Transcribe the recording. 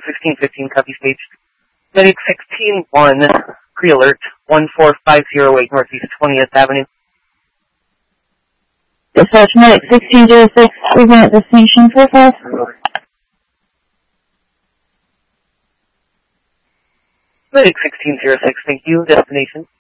1615, copy stage. Medic 16-1, pre-alert, 14508 Northeast 20th Avenue. Dispatch Medic 1606, present destination profile. Medic 1606, thank you. Destination.